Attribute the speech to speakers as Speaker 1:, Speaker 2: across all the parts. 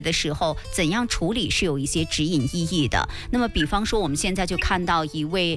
Speaker 1: 的时候怎样处理是有一些指引意义的。那么比方说我们现在就看到一位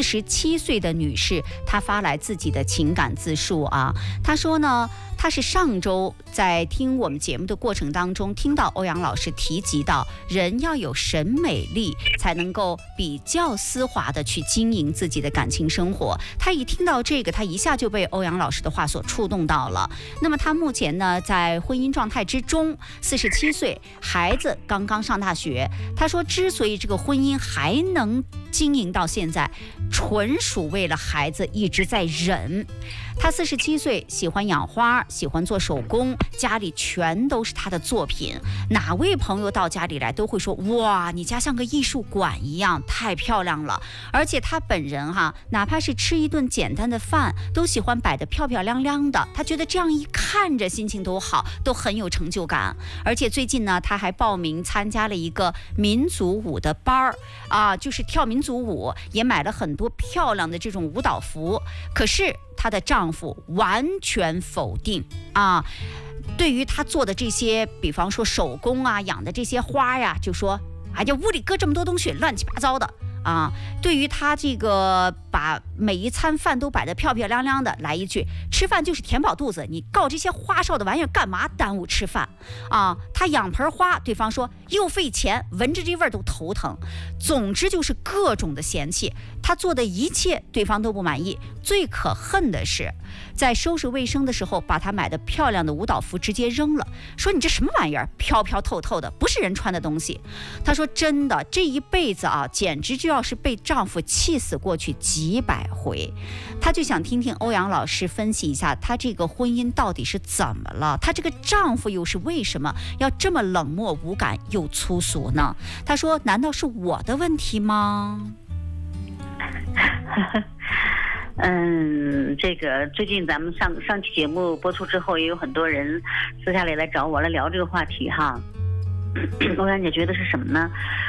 Speaker 1: 47岁的女士，她发来自己的情感自述啊。她说呢，她是上周在听我们节目的过程当中听到欧阳老师提及到，人要有审美力才能够比较丝滑的去经营自己的感情生活。她一听到这个，她一下就被欧阳老师的话所触动到了。那么她目前呢在婚姻状态之中，47岁，孩子刚刚上大学。她说之所以这个婚姻还能经营到现在，纯属为了孩子一直在忍。她47岁，喜欢养花，喜欢做手工，家里全都是她的作品。哪位朋友到家里来都会说，哇，你家像个艺术馆一样，太漂亮了。而且她本人哪怕是吃一顿简单的饭，都喜欢摆得漂漂亮亮的。她觉得这样一看着心情都好，都很有成就感。而且最近呢，她还报名参加了一个民族舞的班儿啊，就是跳民族舞，也买了很多漂亮的这种舞蹈服。可是她的丈夫完全否定啊，对于她做的这些，比方说手工啊，养的这些花呀，就说哎呀，屋里搁这么多东西，乱七八糟的啊。对于她这个把每一餐饭都摆得漂漂亮亮的，来一句，吃饭就是填饱肚子，你搞这些花哨的玩意儿干嘛耽误吃饭啊？她养盆花，对方说又费钱，闻着这味儿都头疼。总之就是各种的嫌弃，她做的一切对方都不满意。最可恨的是，在收拾卫生的时候，把她买的漂亮的舞蹈服直接扔了，说你这什么玩意儿，飘飘透透的，不是人穿的东西。她说真的，这一辈子啊，简直就要是被丈夫气死过去几百回。她就想听听欧阳老师分析一下，她这个婚姻到底是怎么了，她这个丈夫又是为什么要这么冷漠无感又粗俗呢？她说难道是我的问题吗？
Speaker 2: 这个最近咱们上期节目播出之后，也有很多人私下里来找我来聊这个话题哈。欧阳姐觉得是什么呢？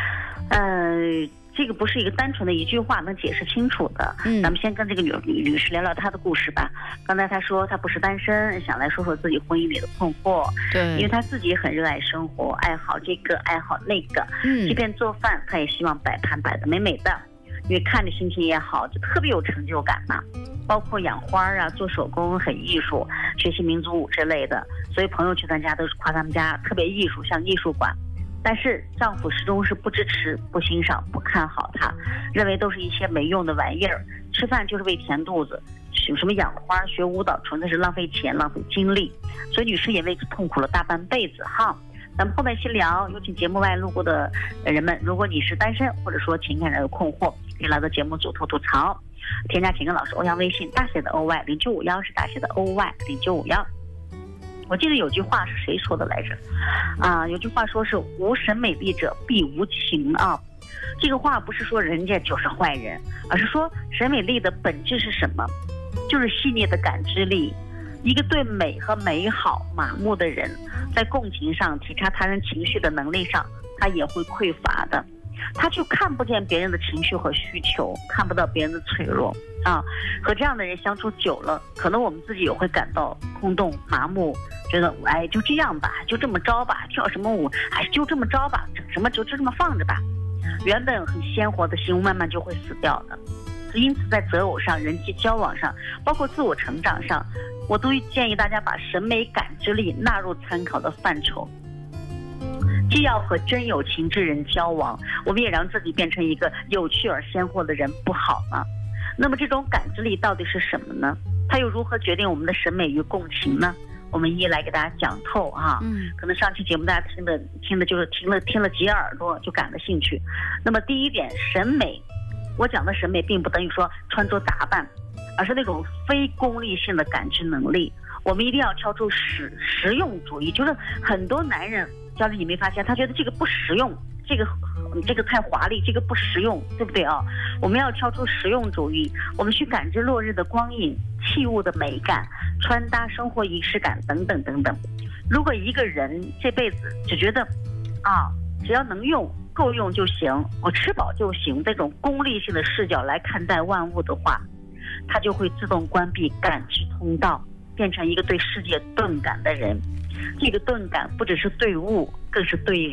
Speaker 2: 这个不是一个单纯的一句话能解释清楚的。咱们先跟这个女士聊聊她的故事吧。刚才她说她不是单身，想来说说自己婚姻里的困惑。
Speaker 1: 对，
Speaker 2: 因为她自己很热爱生活，爱好这个爱好那个。即便做饭，她也希望摆盘摆得美美的，因为看着心情也好，就特别有成就感嘛。包括养花啊，做手工很艺术，学习民族舞之类的。所以朋友去她家都是夸他们家特别艺术，像艺术馆。但是丈夫始终是不支持、不欣赏、不看好她，认为都是一些没用的玩意儿。吃饭就是为填肚子，什么养花、学舞蹈，纯粹是浪费钱、浪费精力。所以女士也为此痛苦了大半辈子哈。咱们后面细聊，有请节目外路过的人们，如果你是单身或者说情感上有困惑，可以来到节目组吐吐槽。添加情感老师欧阳微信，大写的 OY0951是大写的 OY0951。我记得有句话是谁说的来着？有句话说是无审美力者必无情啊。这个话不是说人家就是坏人，而是说审美力的本质是什么？就是细腻的感知力。一个对美和美好麻木的人，在共情上、体察他人情绪的能力上，他也会匮乏的。他就看不见别人的情绪和需求，看不到别人的脆弱啊。和这样的人相处久了，可能我们自己也会感到空洞、麻木，觉得哎就这样吧，就这么着吧，跳什么舞哎就这么着吧，整什么就这么放着吧。原本很鲜活的心慢慢就会死掉的。因此在择偶上、人际交往上，包括自我成长上，我都建议大家把审美感知力纳入参考的范畴。既要和真有情之人交往，我们也让自己变成一个有趣而鲜活的人，不好吗？那么这种感知力到底是什么呢？它又如何决定我们的审美与共情呢？我们一一来给大家讲透啊。可能上期节目大家听的就是听了几耳朵就感了兴趣。那么第一点，审美，我讲的审美并不等于说穿着打扮，而是那种非功利性的感知能力。我们一定要跳出实用主义，就是很多男人，教练你没发现，他觉得这个不实用，这个太华丽，这个不实用，对不对啊？我们要跳出实用主义，我们去感知落日的光影、器物的美感、穿搭、生活仪式感等等等等。如果一个人这辈子只觉得只要能用、够用就行，我吃饱就行，这种功利性的视角来看待万物的话，他就会自动关闭感知通道，变成一个对世界钝感的人。这个钝感不只是对物，更是对